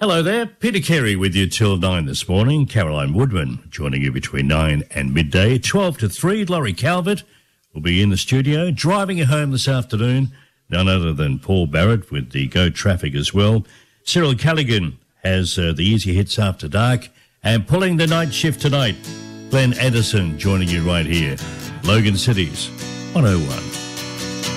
Hello there, Peter Carey with you till 9 this morning. Caroline Woodman joining you between 9 and midday. 12 to 3, Laurie Calvert will be in the studio. Driving you home this afternoon, none other than Paul Barrett with the Go Traffic as well. Cyril Callaghan has the Easy Hits After Dark. And pulling the night shift tonight, Glenn Anderson joining you right here. Logan Cities 101.